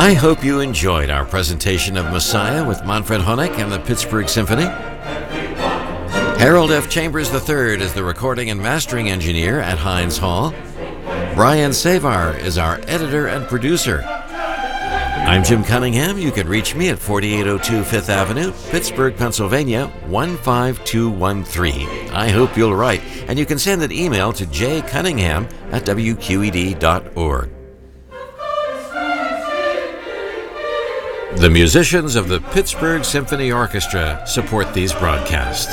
I hope you enjoyed our presentation of Messiah with Manfred Honeck and the Pittsburgh Symphony. Harold F. Chambers III is the recording and mastering engineer at Heinz Hall. Brian Savar is our editor and producer. I'm Jim Cunningham. You can reach me at 4802 Fifth Avenue, Pittsburgh, Pennsylvania, 15213. I hope you'll write, and you can send an email to jcunningham@wqed.org. The musicians of the Pittsburgh Symphony Orchestra support these broadcasts.